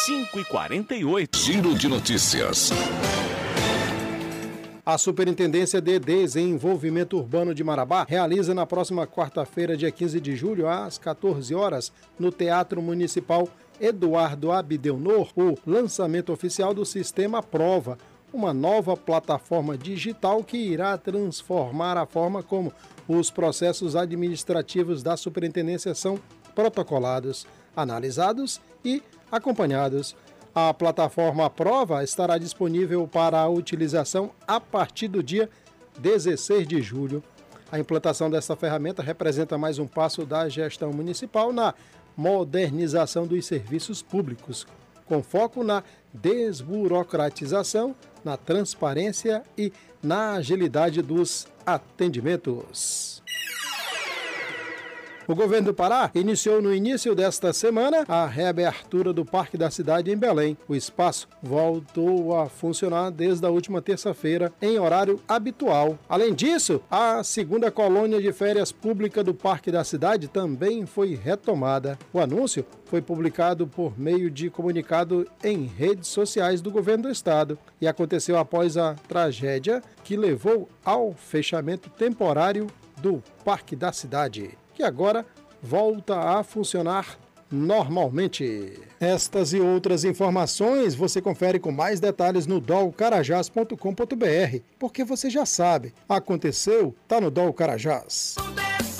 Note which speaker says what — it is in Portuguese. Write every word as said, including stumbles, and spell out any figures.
Speaker 1: cinco e quarenta e oito.
Speaker 2: Giro de notícias.
Speaker 3: A Superintendência de Desenvolvimento Urbano de Marabá realiza na próxima quarta-feira, dia quinze de julho, às quatorze horas, no Teatro Municipal Eduardo Abdelnor, o lançamento oficial do Sistema Prova, uma nova plataforma digital que irá transformar a forma como os processos administrativos da Superintendência são protocolados, analisados e acompanhados. A plataforma Prova estará disponível para a utilização a partir do dia dezesseis de julho. A implantação dessa ferramenta representa mais um passo da gestão municipal na modernização dos serviços públicos, com foco na desburocratização, na transparência e na agilidade dos atendimentos. O governo do Pará iniciou no início desta semana a reabertura do Parque da Cidade em Belém. O espaço voltou a funcionar desde a última terça-feira em horário habitual. Além disso, a segunda colônia de férias pública do Parque da Cidade também foi retomada. O anúncio foi publicado por meio de comunicado em redes sociais do governo do estado e aconteceu após a tragédia que levou ao fechamento temporário do Parque da Cidade, que agora volta a funcionar normalmente. Estas e outras informações você confere com mais detalhes no dol carajás ponto com ponto br, porque você já sabe, aconteceu, tá no Dol Carajás.